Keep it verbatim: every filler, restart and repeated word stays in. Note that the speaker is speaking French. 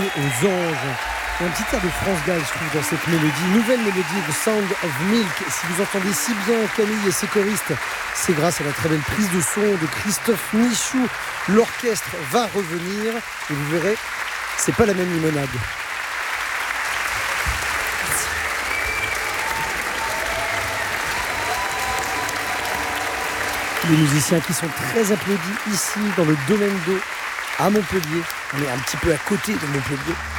aux anges. Il y a un petit air de France Gall, je trouve, dans cette mélodie. Nouvelle mélodie de Sound of Milk. Si vous entendez si bien Camille et ses choristes, c'est grâce à la très belle prise de son de Christophe Michou. L'orchestre va revenir et vous verrez, c'est pas la même limonade. Les musiciens qui sont très applaudis ici dans le domaine d'eau à Montpellier. On est un petit peu à côté de Montpellier.